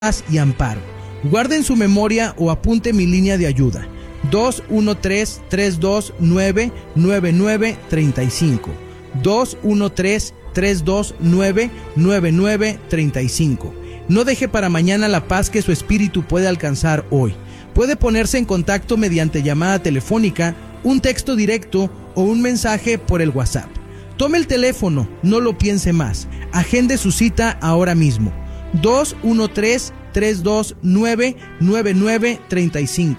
y amparo. Guarde en su memoria o apunte mi línea de ayuda: 213-329-9935. 213-329-9935. No deje para mañana la paz que su espíritu puede alcanzar hoy. Puede ponerse en contacto mediante llamada telefónica, un texto directo o un mensaje por el WhatsApp. Tome el teléfono, no lo piense más. Agende su cita ahora mismo: 213-329-9935.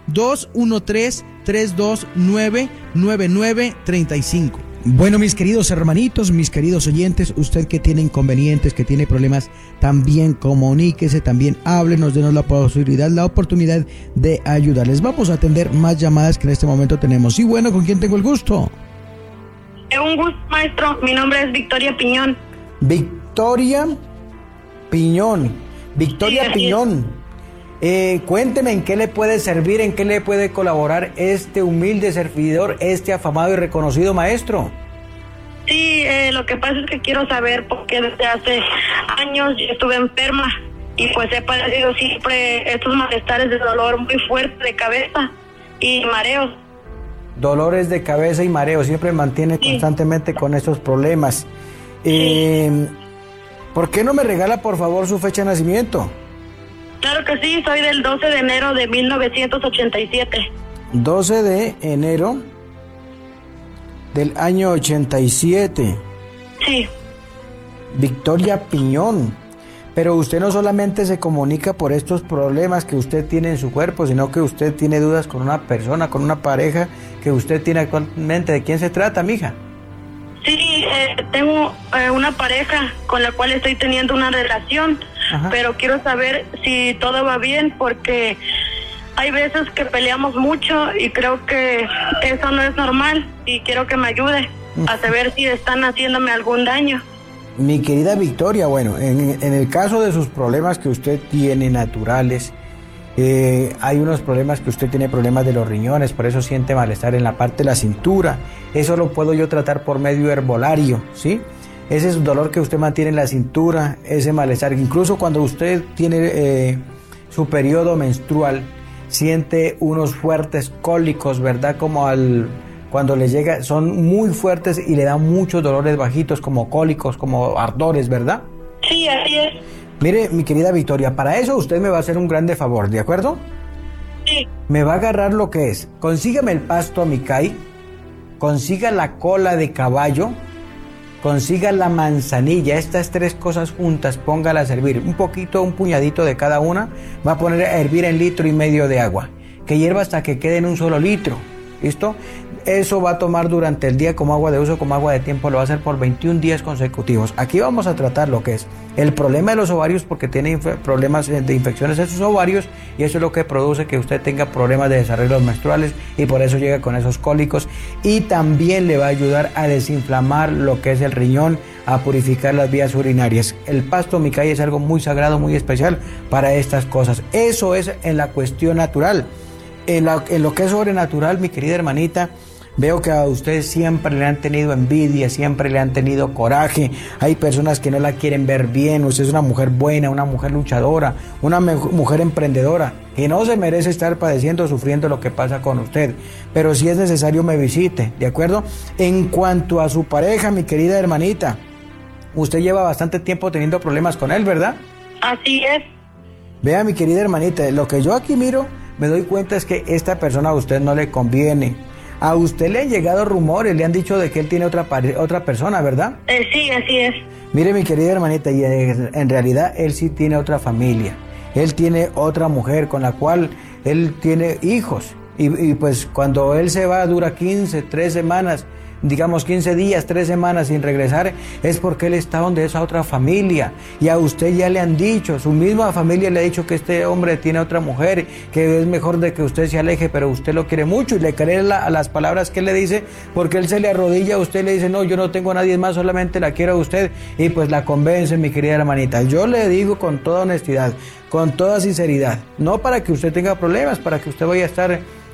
213-329-9935. Bueno, mis queridos hermanitos, mis queridos oyentes, usted que tiene inconvenientes, que tiene problemas, también comuníquese, también háblenos, denos la posibilidad, la oportunidad de ayudarles. Vamos a atender más llamadas que en este momento tenemos. Y bueno, ¿con quién tengo el gusto? Un gusto, maestro. Mi nombre es Victoria Piñón. Victoria Piñón. Victoria Sí, Piñón. Cuénteme en qué le puede servir, en qué le puede colaborar este humilde servidor, este afamado y reconocido maestro. Sí, lo que pasa es que quiero saber por qué desde hace años yo estuve enferma y pues he padecido siempre estos malestares de dolor muy fuerte de cabeza y mareos. Dolores de cabeza y mareo, siempre mantiene constantemente con estos problemas. ¿Por qué no me regala por favor su fecha de nacimiento? Claro que sí, soy del 12 de enero de 1987. 12 de enero del año 87. Sí. Victoria Piñón. Pero usted no solamente se comunica por estos problemas que usted tiene en su cuerpo, sino que usted tiene dudas con una persona, con una pareja que usted tiene actualmente. ¿De quién se trata, mija? Sí, tengo una pareja con la cual estoy teniendo una relación. Ajá. Pero quiero saber si todo va bien porque hay veces que peleamos mucho y creo que eso no es normal y quiero que me ayude a saber si están haciéndome algún daño. Mi querida Victoria, bueno, en el caso de sus problemas que usted tiene naturales, hay unos problemas que usted tiene, problemas de los riñones, por eso siente malestar en la parte de la cintura. Eso lo puedo yo tratar por medio herbolario, ¿sí? Ese es el dolor que usted mantiene en la cintura, ese malestar. Incluso cuando usted tiene su periodo menstrual, siente unos fuertes cólicos, ¿verdad? Como cuando le llega, son muy fuertes y le dan muchos dolores bajitos, como cólicos, como ardores, ¿verdad? Sí, así es. Mire, mi querida Victoria, para eso usted me va a hacer un grande favor, ¿de acuerdo? Sí. Me va a agarrar lo que es. Consígame el pasto amicay, consiga la cola de caballo, consiga la manzanilla, estas tres cosas juntas, póngala a servir, un poquito, un puñadito de cada una, va a poner a hervir en 1,5 litros de agua, que hierva hasta que quede en 1 solo litro, ¿listo? Eso va a tomar durante el día como agua de uso, como agua de tiempo, lo va a hacer por 21 días consecutivos. Aquí vamos a tratar lo que es el problema de los ovarios, porque tiene problemas de infecciones en sus ovarios, y eso es lo que produce que usted tenga problemas de desarrollo menstruales, y por eso llega con esos cólicos. Y también le va a ayudar a desinflamar lo que es el riñón, a purificar las vías urinarias. El pasto amicay es algo muy sagrado, muy especial para estas cosas. Eso es en la cuestión natural. En lo que es sobrenatural, mi querida hermanita, veo que a usted siempre le han tenido envidia, siempre le han tenido coraje. Hay personas que no la quieren ver bien. Usted es una mujer buena, una mujer luchadora, una mujer emprendedora, que no se merece estar padeciendo, sufriendo lo que pasa con usted. Pero si es necesario, me visite, ¿de acuerdo? En cuanto a su pareja, mi querida hermanita, usted lleva bastante tiempo teniendo problemas con él, ¿verdad? Así es. Vea, mi querida hermanita, lo que yo aquí miro, me doy cuenta es que esta persona a usted no le conviene. A usted le han llegado rumores, le han dicho de que él tiene otra persona, ¿verdad? Sí, así es. Mire, mi querida hermanita, y en realidad él sí tiene otra familia. Él tiene otra mujer con la cual él tiene hijos. Y pues cuando él se va, dura 15, 3 semanas, digamos 15 días, 3 semanas sin regresar, es porque él está donde esa otra familia. Y a usted ya le han dicho, su misma familia le ha dicho que este hombre tiene otra mujer, que es mejor de que usted se aleje, pero usted lo quiere mucho y le cree a las palabras que él le dice, porque él se le arrodilla a usted y le dice, no, yo no tengo a nadie más, solamente la quiero a usted, y pues la convence, mi querida hermanita. Yo le digo con toda honestidad, con toda sinceridad, no para que usted tenga problemas, para que usted vaya a estar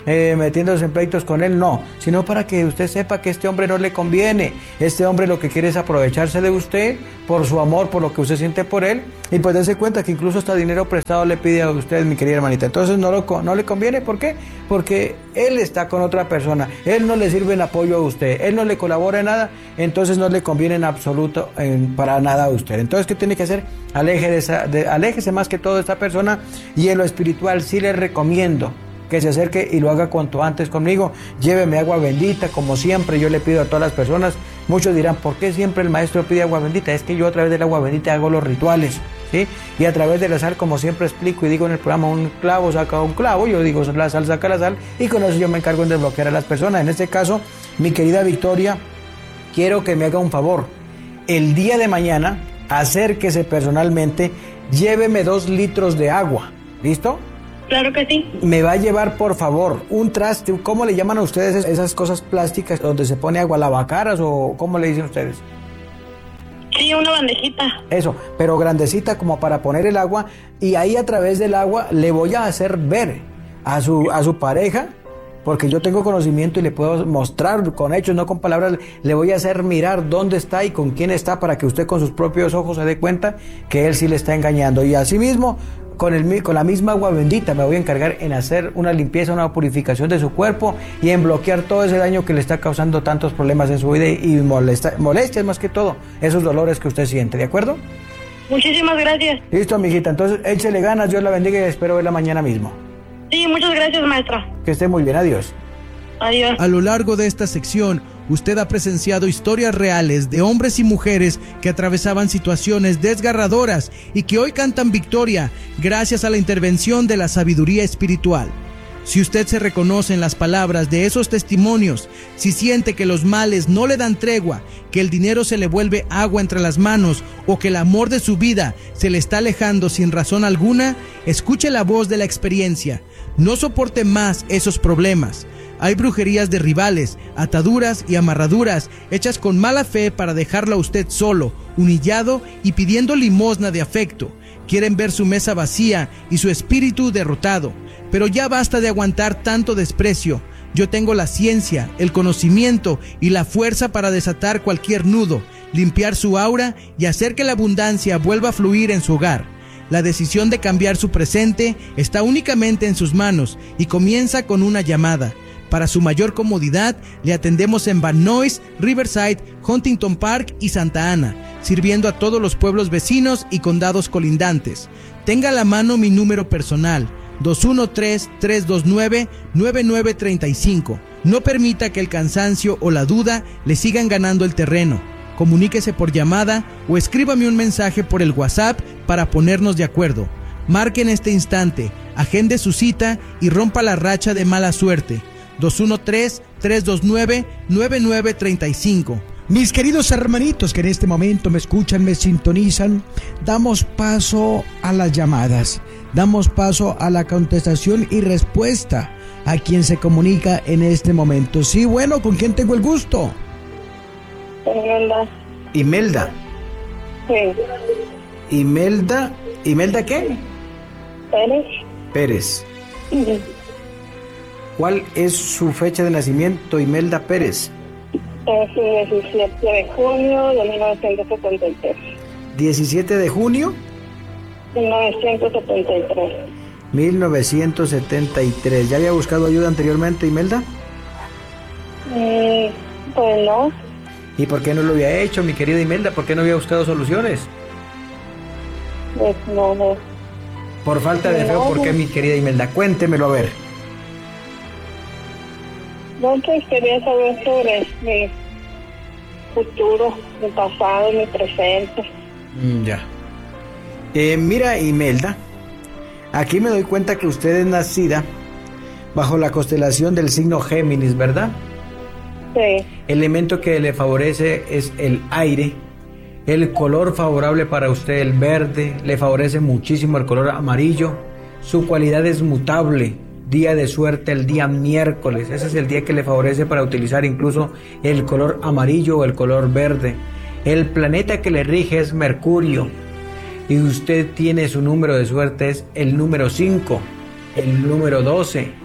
metiéndose en pleitos con él, no, sino para que usted sepa que este hombre no le conviene. Este hombre lo que quiere es aprovecharse de usted por su amor, por lo que usted siente por él, y pues dése cuenta que incluso hasta dinero prestado le pide a usted, mi querida hermanita. Entonces no le conviene. ¿Por qué? Porque él está con otra persona, él no le sirve en apoyo a usted, él no le colabora en nada, entonces no le conviene en absoluto para nada a usted. Entonces, ¿qué tiene que hacer? Aléjese más que todo de esta persona, y en lo espiritual sí le recomiendo que se acerque y lo haga cuanto antes conmigo. Lléveme agua bendita, como siempre yo le pido a todas las personas. Muchos dirán, ¿por qué siempre el maestro pide agua bendita? Es que yo a través del agua bendita hago los rituales, ¿sí? Y a través de la sal, como siempre explico y digo en el programa, un clavo saca un clavo, yo digo la sal saca la sal, y con eso yo me encargo de desbloquear a las personas. En este caso, mi querida Victoria, quiero que me haga un favor. El día de mañana, acérquese personalmente, lléveme 2 litros de agua, ¿listo? Claro que sí. Me va a llevar, por favor, un traste. ¿Cómo le llaman a ustedes esas cosas plásticas donde se pone agua, lavacaras, o cómo le dicen ustedes? Sí, una bandejita. Eso, pero grandecita como para poner el agua, y ahí a través del agua le voy a hacer ver a su pareja, porque yo tengo conocimiento y le puedo mostrar con hechos, no con palabras. Le voy a hacer mirar dónde está y con quién está, para que usted con sus propios ojos se dé cuenta que él sí le está engañando. Y asimismo, con la misma agua bendita me voy a encargar en hacer una limpieza, una purificación de su cuerpo, y en bloquear todo ese daño que le está causando tantos problemas en su vida y molestias, más que todo, esos dolores que usted siente, ¿de acuerdo? Muchísimas gracias. Listo, amiguita, entonces échele ganas, Dios la bendiga, y espero verla mañana mismo. Sí, muchas gracias, maestra. Que esté muy bien, adiós. Adiós. A lo largo de esta sección, usted ha presenciado historias reales de hombres y mujeres que atravesaban situaciones desgarradoras y que hoy cantan victoria gracias a la intervención de la sabiduría espiritual. Si usted se reconoce en las palabras de esos testimonios, si siente que los males no le dan tregua, que el dinero se le vuelve agua entre las manos, o que el amor de su vida se le está alejando sin razón alguna, escuche la voz de la experiencia. No soporte más esos problemas. Hay brujerías de rivales, ataduras y amarraduras hechas con mala fe para dejarlo a usted solo, humillado y pidiendo limosna de afecto. Quieren ver su mesa vacía y su espíritu derrotado. Pero ya basta de aguantar tanto desprecio. Yo tengo la ciencia, el conocimiento y la fuerza para desatar cualquier nudo, limpiar su aura y hacer que la abundancia vuelva a fluir en su hogar. La decisión de cambiar su presente está únicamente en sus manos y comienza con una llamada. Para su mayor comodidad, le atendemos en Van Nuys, Riverside, Huntington Park y Santa Ana, sirviendo a todos los pueblos vecinos y condados colindantes. Tenga a la mano mi número personal, 213-329-9935. No permita que el cansancio o la duda le sigan ganando el terreno. Comuníquese por llamada o escríbame un mensaje por el WhatsApp para ponernos de acuerdo. Marque en este instante, agende su cita y rompa la racha de mala suerte. 213-329-9935. Mis queridos hermanitos que en este momento me escuchan, me sintonizan, damos paso a las llamadas, damos paso a la contestación y respuesta a quien se comunica en este momento. Sí, bueno, ¿con quién tengo el gusto? Imelda. Imelda. Sí. Imelda. ¿Imelda qué? Pérez. Pérez. Sí. ¿Cuál es su fecha de nacimiento, Imelda Pérez? Es el 17 de junio de 1973. 17 de junio 1973. 1973. ¿Ya había buscado ayuda anteriormente, Imelda? Pues no. ¿Y por qué no lo había hecho, mi querida Imelda? ¿Por qué no había buscado soluciones? Pues no. Por falta de fe, ¿por qué, mi querida Imelda? Cuéntemelo a ver. No, pues quería saber sobre mi futuro, mi pasado, mi presente. Ya. Mira, Imelda, aquí me doy cuenta que usted es nacida bajo la constelación del signo Géminis, ¿verdad? Sí. El elemento que le favorece es el aire. El color favorable para usted, el verde, le favorece muchísimo el color amarillo. Su cualidad es mutable. Día de suerte, el día miércoles. Ese es el día que le favorece para utilizar incluso el color amarillo o el color verde. El planeta que le rige es Mercurio. Y usted tiene su número de suerte, es el número 5, el número 12,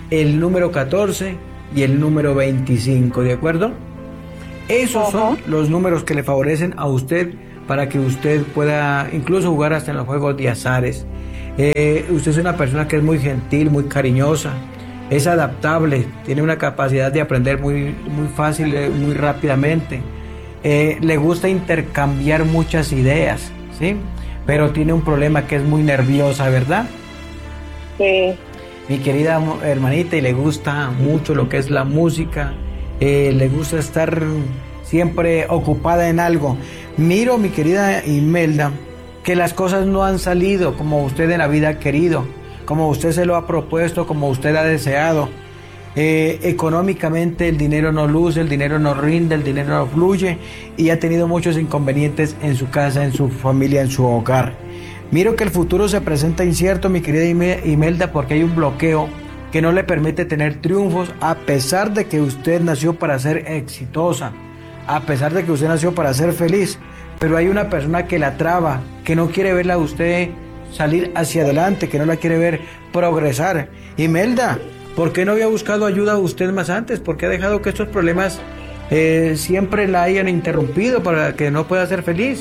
el número 14 y el número 25, ¿de acuerdo? Esos son los números que le favorecen a usted para que usted pueda incluso jugar hasta en los juegos de azares. Usted es una persona que es muy gentil, muy cariñosa, es adaptable, tiene una capacidad de aprender muy fácil, muy rápidamente. Le gusta intercambiar muchas ideas, ¿sí? Pero tiene un problema que es muy nerviosa, ¿verdad? Sí. Mi querida hermanita, y le gusta mucho lo que es la música, le gusta estar siempre ocupada en algo. Miro, mi querida Imelda, que las cosas no han salido como usted en la vida ha querido, como usted se lo ha propuesto, como usted ha deseado. Económicamente el dinero no luce, el dinero no rinde, el dinero no fluye y ha tenido muchos inconvenientes en su casa, en su familia, en su hogar. Miro que el futuro se presenta incierto, mi querida Imelda, porque hay un bloqueo que no le permite tener triunfos, a pesar de que usted nació para ser exitosa, a pesar de que usted nació para ser feliz, pero hay una persona que la traba, que no quiere verla a usted salir hacia adelante, que no la quiere ver progresar. Imelda, ¿por qué no había buscado ayuda a usted más antes? ¿Por qué ha dejado que estos problemas siempre la hayan interrumpido para que no pueda ser feliz?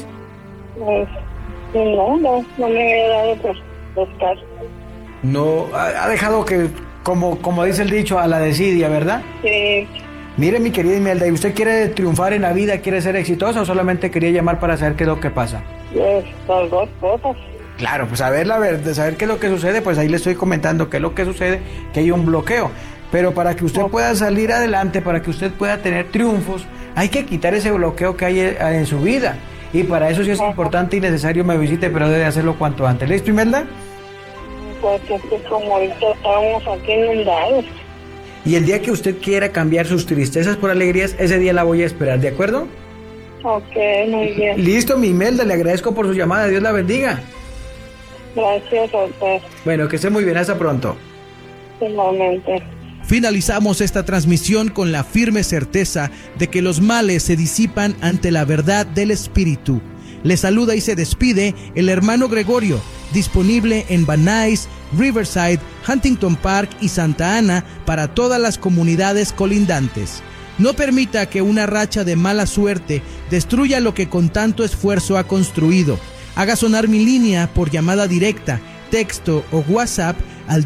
No me había dado por buscar. No, ha dejado que, como dice el dicho, a la desidia, ¿verdad? Sí. Mire, mi querida Imelda, ¿y usted quiere triunfar en la vida, quiere ser exitosa o solamente quería llamar para saber qué es lo que pasa? Pues las dos cosas. Claro, pues saber qué es lo que sucede, pues ahí le estoy comentando qué es lo que sucede, que hay un bloqueo. Pero para que usted pueda salir adelante, para que usted pueda tener triunfos, hay que quitar ese bloqueo que hay en su vida. Y para eso sí es importante y necesario me visite, pero debe hacerlo cuanto antes. ¿Listo, Imelda? Pues es que como ahorita estábamos aquí inundados. Y el día que usted quiera cambiar sus tristezas por alegrías, ese día la voy a esperar, ¿de acuerdo? Ok, muy bien. Listo, mi Imelda, le agradezco por su llamada, Dios la bendiga. Gracias a usted. Bueno, que esté muy bien, hasta pronto. Igualmente. Finalizamos esta transmisión con la firme certeza de que los males se disipan ante la verdad del Espíritu. Le saluda y se despide el hermano Gregorio, disponible en Van Nuys, Riverside, Huntington Park y Santa Ana para todas las comunidades colindantes. No permita que una racha de mala suerte destruya lo que con tanto esfuerzo ha construido. Haga sonar mi línea por llamada directa, texto o WhatsApp al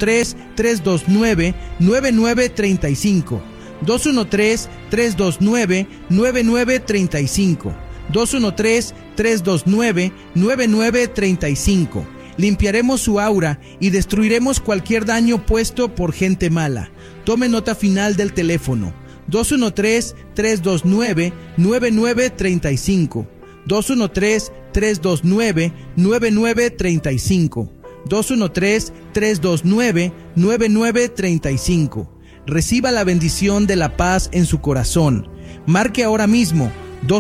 213-329-9935. 213-329-9935. 213-329-9935. Limpiaremos su aura y destruiremos cualquier daño puesto por gente mala. Tome nota final del teléfono: 213-329-9935. 213-329-9935. 213-329-9935. Reciba la bendición de la paz en su corazón. Marque ahora mismo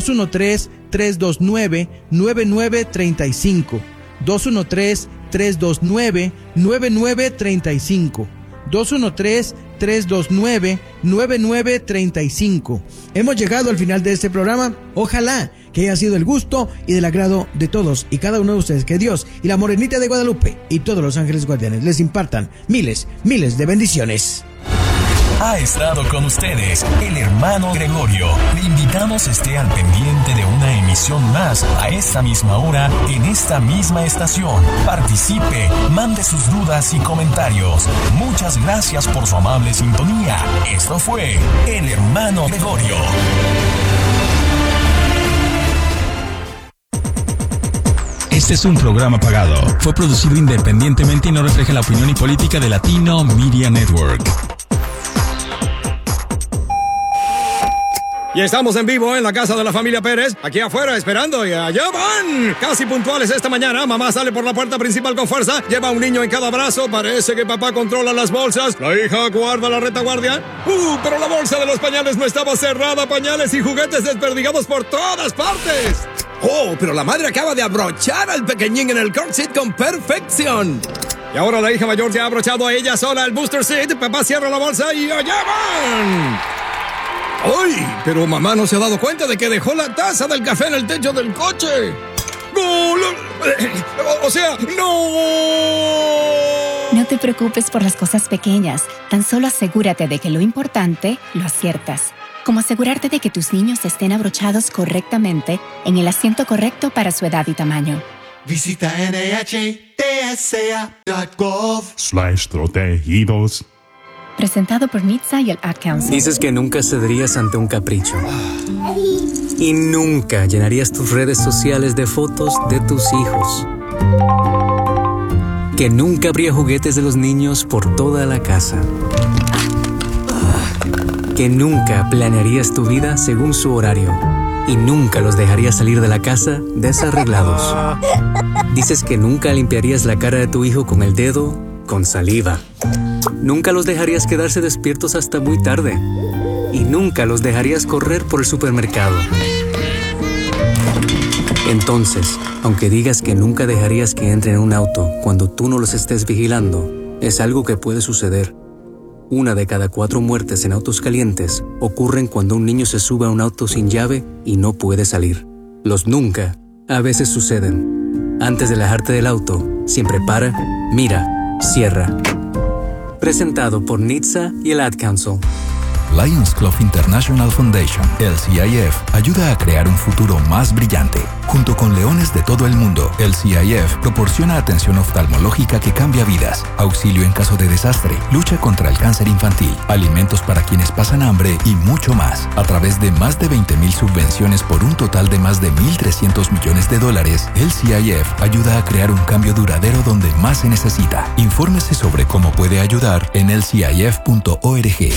213-329-9935. 213-329-9935. 213-329-9935. Hemos llegado al final de este programa. Ojalá que haya sido el gusto y del agrado de todos y cada uno de ustedes. Que Dios y la Morenita de Guadalupe y todos los ángeles guardianes les impartan miles de bendiciones. Ha estado con ustedes el hermano Gregorio. Le invitamos esté al pendiente de una emisión más a esta misma hora en esta misma estación. Participe, mande sus dudas y comentarios. Muchas gracias por su amable sintonía. Esto fue el hermano Gregorio. Este es un programa pagado. Fue producido independientemente y no refleja la opinión y política de Latino Media Network. Y estamos en vivo en la casa de la familia Pérez, aquí afuera esperando, y allá van. Casi puntuales esta mañana, mamá sale por la puerta principal con fuerza, lleva a un niño en cada brazo, parece que papá controla las bolsas, la hija guarda la retaguardia. Pero la bolsa de los pañales no estaba cerrada, pañales y juguetes desperdigados por todas partes. Pero la madre acaba de abrochar al pequeñín en el car seat con perfección. Y ahora la hija mayor se ha abrochado a ella sola el booster seat, papá cierra la bolsa y allá van. ¡Ay! Pero mamá no se ha dado cuenta de que dejó la taza del café en el techo del coche. ¡No! O sea, ¡no! No te preocupes por las cosas pequeñas. Tan solo asegúrate de que lo importante lo aciertas. Como asegurarte de que tus niños estén abrochados correctamente en el asiento correcto para su edad y tamaño. Visita NHTSA.gov/protegidos. Presentado por NHTSA y el Ad Council. Dices que nunca cederías ante un capricho. Y nunca llenarías tus redes sociales de fotos de tus hijos. Que nunca habría juguetes de los niños por toda la casa. Que nunca planearías tu vida según su horario. Y nunca los dejarías salir de la casa desarreglados. Dices que nunca limpiarías la cara de tu hijo con el dedo con saliva. Nunca los dejarías quedarse despiertos hasta muy tarde. Y nunca los dejarías correr por el supermercado. Entonces, aunque digas que nunca dejarías que entren en un auto cuando tú no los estés vigilando, es algo que puede suceder. 1 de cada 4 muertes en autos calientes ocurren cuando un niño se sube a un auto sin llave y no puede salir. Los nunca a veces suceden. Antes de alejarte del auto, siempre para, mira, cierra. Presentado por NHTSA y el Ad Council. Lions Club International Foundation, LCIF, ayuda a crear un futuro más brillante. Junto con leones de todo el mundo, LCIF proporciona atención oftalmológica que cambia vidas, auxilio en caso de desastre, lucha contra el cáncer infantil, alimentos para quienes pasan hambre y mucho más. A través de más de 20,000 subvenciones por un total de más de $1,300 millones, LCIF ayuda a crear un cambio duradero donde más se necesita. Infórmese sobre cómo puede ayudar en lcif.org.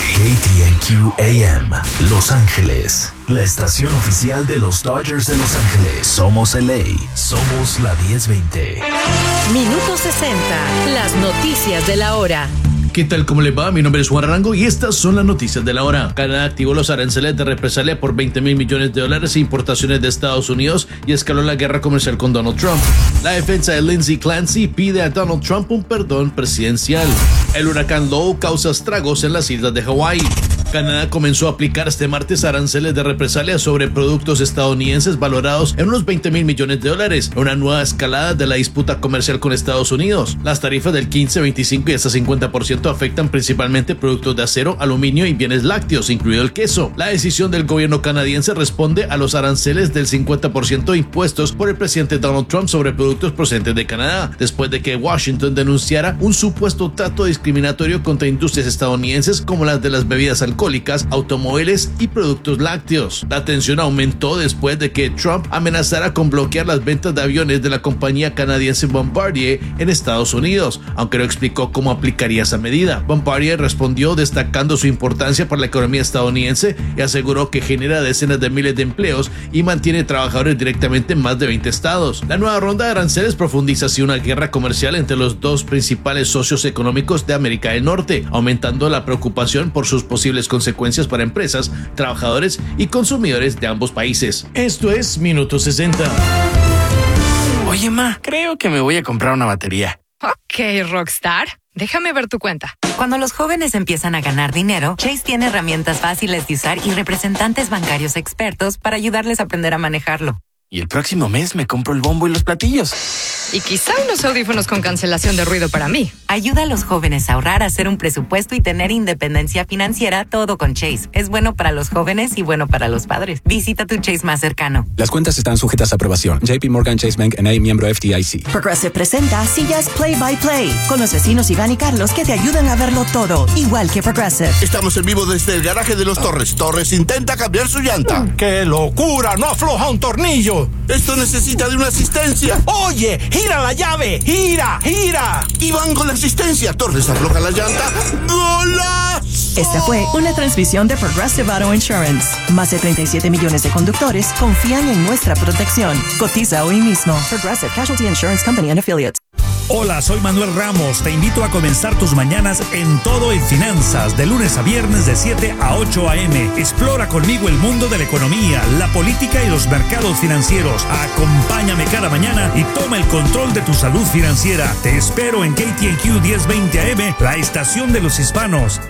KTNQ AM, Los Ángeles, la estación oficial de los Dodgers de Los Ángeles. Somos LA, somos la 1020. Minuto 60, las noticias de la hora. ¿Qué tal? ¿Cómo le va? Mi nombre es Juan Rango y estas son las noticias de la hora. Canadá activó los aranceles de represalia por $20,000 millones e importaciones de Estados Unidos y escaló la guerra comercial con Donald Trump. La defensa de Lindsey Clancy pide a Donald Trump un perdón presidencial. El huracán Lowe causa estragos en las islas de Hawái. Canadá comenzó a aplicar este martes aranceles de represalia sobre productos estadounidenses valorados en unos $20,000 millones, una nueva escalada de la disputa comercial con Estados Unidos. Las tarifas del 15, 25 y hasta 50% afectan principalmente productos de acero, aluminio y bienes lácteos, incluido el queso. La decisión del gobierno canadiense responde a los aranceles del 50% impuestos por el presidente Donald Trump sobre productos procedentes de Canadá, después de que Washington denunciara un supuesto trato discriminatorio contra industrias estadounidenses como las de las bebidas alcohólicas, automóviles y productos lácteos. La tensión aumentó después de que Trump amenazara con bloquear las ventas de aviones de la compañía canadiense Bombardier en Estados Unidos, aunque no explicó cómo aplicaría esa medida. Bombardier respondió destacando su importancia para la economía estadounidense y aseguró que genera decenas de miles de empleos y mantiene trabajadores directamente en más de 20 estados. La nueva ronda de aranceles profundiza así una guerra comercial entre los dos principales socios económicos de América del Norte, aumentando la preocupación por sus posibles consecuencias para empresas, trabajadores y consumidores de ambos países. Esto es Minuto 60. Oye, ma, creo que me voy a comprar una batería. Ok, Rockstar. Déjame ver tu cuenta. Cuando los jóvenes empiezan a ganar dinero, Chase tiene herramientas fáciles de usar y representantes bancarios expertos para ayudarles a aprender a manejarlo. Y el próximo mes me compro el bombo y los platillos. Y quizá unos audífonos con cancelación de ruido para mí. Ayuda a los jóvenes a ahorrar, hacer un presupuesto y tener independencia financiera, todo con Chase. Es bueno para los jóvenes y bueno para los padres. Visita tu Chase más cercano. Las cuentas están sujetas a aprobación. JP Morgan Chase Bank N.A., miembro FDIC. Progressive presenta Sillas Play by Play, con los vecinos Iván y Carlos que te ayudan a verlo todo, igual que Progressive. Estamos en vivo desde el garaje de los Torres. Torres intenta cambiar su llanta. ¡Qué locura! ¡No afloja un tornillo! Esto necesita de una asistencia. ¡Oye! ¡Gira la llave! ¡Gira! ¡Gira! Y van con la asistencia. Torres afloja la llanta. ¡Golazo! Esta fue una transmisión de Progressive Auto Insurance. Más de 37 millones de conductores confían en nuestra protección. Cotiza hoy mismo. Progressive Casualty Insurance Company and Affiliates. Hola, soy Manuel Ramos. Te invito a comenzar tus mañanas en Todo en Finanzas, de lunes a viernes de 7 a 8 a.m. Explora conmigo el mundo de la economía, la política y los mercados financieros. Acompáñame cada mañana y toma el control de tu salud financiera. Te espero en KTNQ 1020 AM, la estación de los hispanos.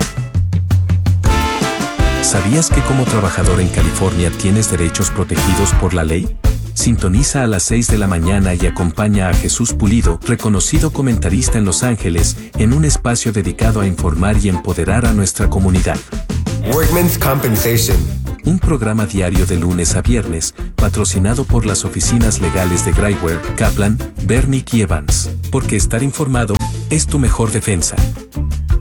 ¿Sabías que como trabajador en California tienes derechos protegidos por la ley? Sintoniza a las 6 de la mañana y acompaña a Jesús Pulido, reconocido comentarista en Los Ángeles, en un espacio dedicado a informar y empoderar a nuestra comunidad. Workman's Compensation. Un programa diario de lunes a viernes, patrocinado por las oficinas legales de Graiwer, Kaplan, Bernick y Evans. Porque estar informado es tu mejor defensa.